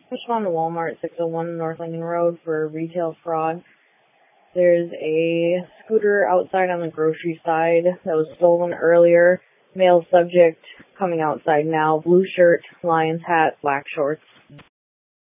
Respond to Walmart 601 North Lincoln Road for retail fraud. There's a scooter outside on the grocery side that was stolen earlier. Male subject coming outside now. Blue shirt, Lions hat, black shorts.